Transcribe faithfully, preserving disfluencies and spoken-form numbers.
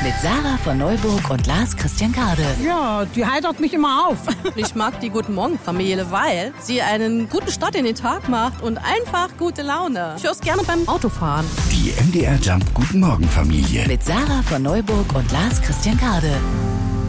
Mit Sarah von Neuburg und Lars Christian Kade. Ja, die heitert mich immer auf. Ich mag die Guten Morgen-Familie, weil sie einen guten Start in den Tag macht und einfach gute Laune. Ich höre es gerne beim Autofahren. Die M D R Jump Guten Morgen Familie. Mit Sarah von Neuburg und Lars Christian Kade.